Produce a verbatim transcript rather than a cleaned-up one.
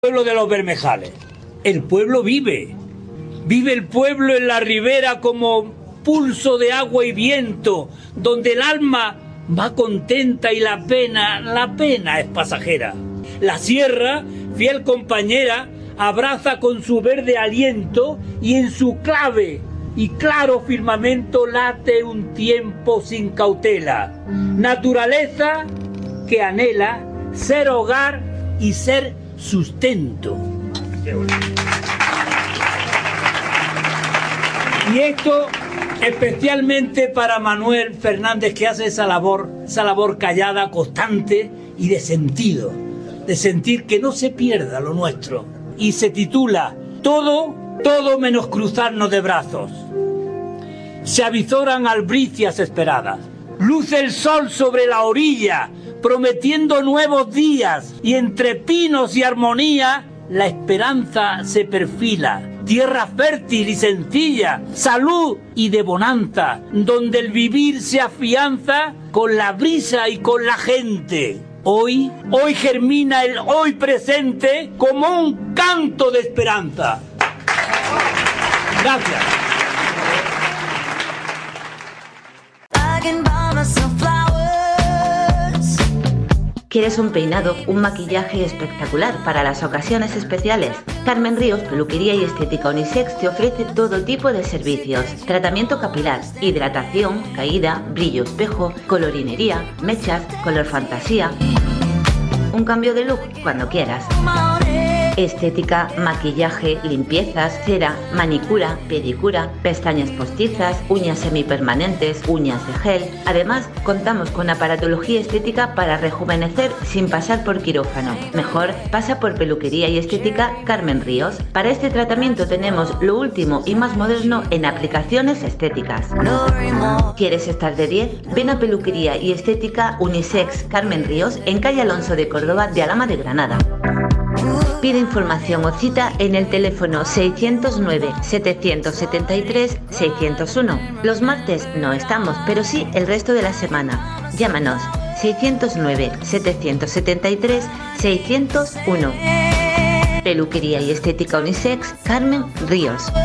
Pueblo de los Bermejales. El pueblo vive. Vive el pueblo en la ribera como pulso de agua y viento, donde el alma va contenta y la pena, la pena es pasajera. La sierra, fiel compañera, abraza con su verde aliento y en su clave y claro firmamento late un tiempo sin cautela. Naturaleza que anhela ser hogar y ser sustento. Y esto especialmente para Manuel Fernández, que hace esa labor, esa labor callada, constante y de sentido, de sentir que no se pierda lo nuestro. Y se titula Todo, todo menos cruzarnos de brazos. Se avizoran albricias esperadas. Luce el sol sobre la orilla, prometiendo nuevos días, y entre pinos y armonía la esperanza se perfila. Tierra fértil y sencilla, salud y de bonanza, donde el vivir se afianza con la brisa y con la gente. Hoy, hoy germina el hoy presente como un canto de esperanza. Gracias. ¿Quieres un peinado, un maquillaje espectacular para las ocasiones especiales? Carmen Ríos, Peluquería y Estética Unisex te ofrece todo tipo de servicios. Tratamiento capilar, hidratación, caída, brillo espejo, colorinería, mechas, color fantasía. Un cambio de look cuando quieras. Estética, maquillaje, limpiezas, cera, manicura, pedicura, pestañas postizas, uñas semipermanentes, uñas de gel. Además, contamos con aparatología estética para rejuvenecer sin pasar por quirófano. Mejor, pasa por Peluquería y Estética Carmen Ríos. Para este tratamiento tenemos lo último y más moderno en aplicaciones estéticas. ¿Quieres estar de diez? Ven a Peluquería y Estética Unisex Carmen Ríos en calle Alonso de Córdoba de Alhama de Granada. Pide información o cita en el teléfono seiscientos nueve, setecientos setenta y tres, seiscientos uno. Los martes no estamos, pero sí el resto de la semana. Llámanos seiscientos nueve, setecientos setenta y tres, seiscientos uno. Peluquería y Estética Unisex Carmen Ríos.